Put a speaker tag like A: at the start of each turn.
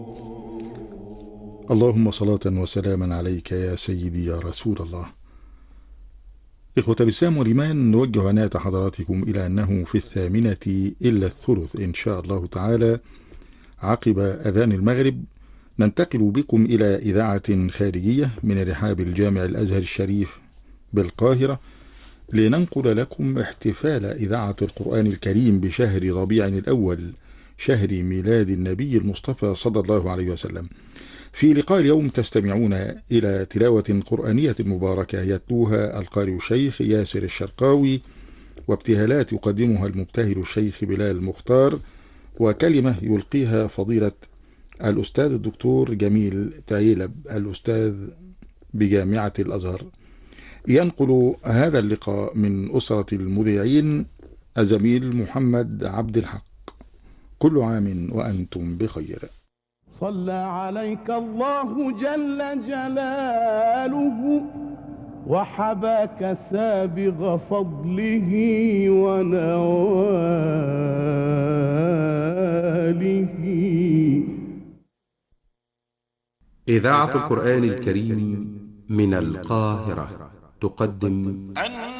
A: اللهم صلاة وسلاما عليك يا سيدي يا رسول الله. إخوة الإسلام والإيمان، نوجه عناية حضراتكم إلى أنه في 8:03 إن شاء الله تعالى عقب أذان المغرب ننتقل بكم إلى إذاعة خارجية من رحاب الجامع الأزهر الشريف بالقاهرة لننقل لكم احتفال إذاعة القرآن الكريم بشهر ربيع الأول، شهر ميلاد النبي المصطفى صلى الله عليه وسلم. في لقاء اليوم تستمعون إلى تلاوة قرآنية مباركة يتلوها القارئ الشيخ ياسر الشرقاوي، وابتهالات يقدمها المبتهل الشيخ بلال مختار، وكلمة يلقيها فضيلة الأستاذ الدكتور جميل تعيلب الأستاذ بجامعة الأزهر. ينقل هذا اللقاء من أسرة المذيعين الزميل محمد عبد الحق. كل عام وأنتم بخير.
B: صلى عليك الله جل جلاله وحباك سابغ فضله ونواله.
C: إذاعة القرآن الكريم من القاهرة تقدم